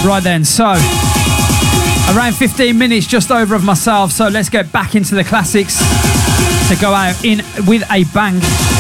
Right then, so around 15 minutes just over of myself, so let's get back into the classics to go out in with a bang.